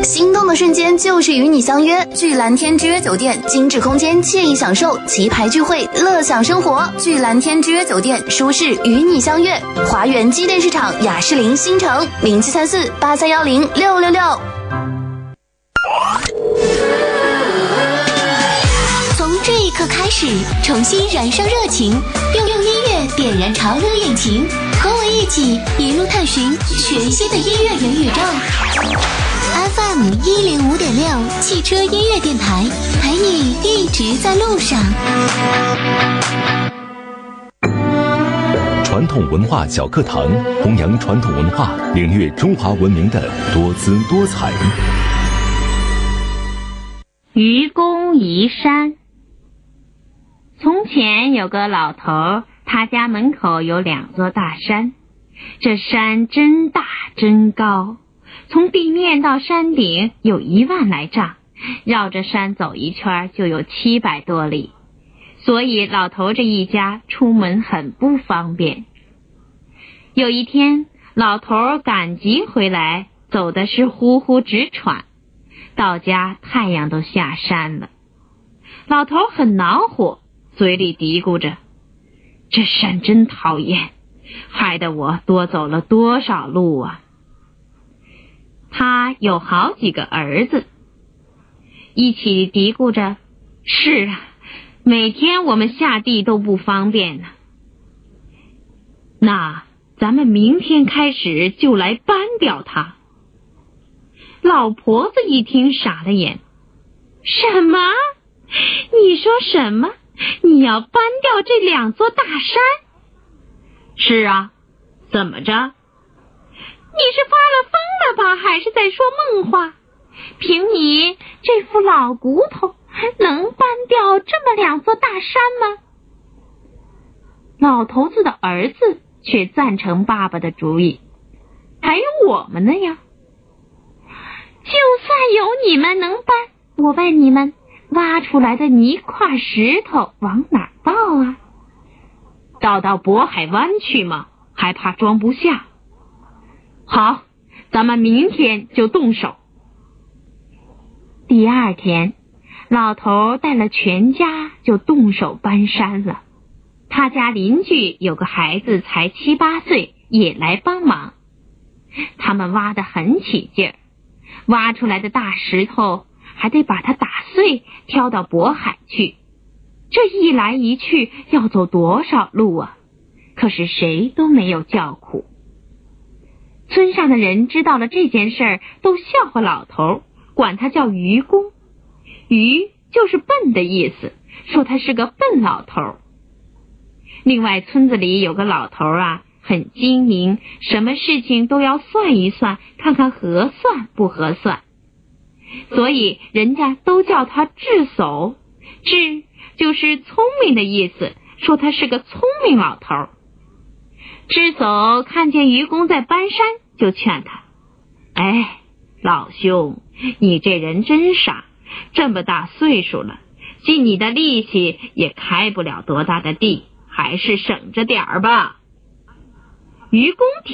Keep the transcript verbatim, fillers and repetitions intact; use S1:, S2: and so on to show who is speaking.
S1: 心动的瞬间就是与你相约。聚蓝天之约酒店，精致空间，惬意享受，棋牌聚会，乐享生活。聚蓝天之约酒店，舒适与你相约。华园机电市场雅士林新城零七三四八三幺零六六六。从这一刻开始，重新燃烧热情，用用音乐点燃潮流引擎，和我一起一路探寻全新的音乐元宇宙。F M 一零五点六汽车音乐电台，陪你一直在路上。
S2: 传统文化小课堂，弘扬传统文化，领略中华文明的多姿多彩。
S3: 愚公移山。从前有个老头，他家门口有两座大山，这山真大真高，从地面到山顶有一万来丈，绕着山走一圈就有七百多里，所以老头这一家出门很不方便。有一天，老头赶集回来，走的是呼呼直喘，到家太阳都下山了。老头很恼火，嘴里嘀咕着，这山真讨厌，害得我多走了多少路啊。他有好几个儿子，一起嘀咕着，是啊，每天我们下地都不方便呢。那咱们明天开始就来搬掉它。老婆子一听傻了眼，什么？你说什么？你要搬掉这两座大山？是啊，怎么着？你是发了疯了吧，还是在说梦话？凭你这副老骨头，能搬掉这么两座大山吗？老头子的儿子却赞成爸爸的主意，还有我们呢呀。就算有你们能搬，我问你们，挖出来的泥块石头往哪倒啊？倒到渤海湾去吗？还怕装不下？好，咱们明天就动手。第二天，老头带了全家就动手搬山了。他家邻居有个孩子才七八岁，也来帮忙。他们挖得很起劲儿，挖出来的大石头还得把它打碎，挑到渤海去。这一来一去要走多少路啊？可是谁都没有叫苦。村上的人知道了这件事儿，都笑话老头，管他叫愚公。愚就是笨的意思，说他是个笨老头。另外，村子里有个老头啊，很精明，什么事情都要算一算，看看合算不合算，所以人家都叫他智叟。智就是聪明的意思，说他是个聪明老头。智叟看见愚公在搬山，就劝他，哎，老兄，你这人真傻，这么大岁数了，尽你的力气也开不了多大的地，还是省着点儿吧。愚公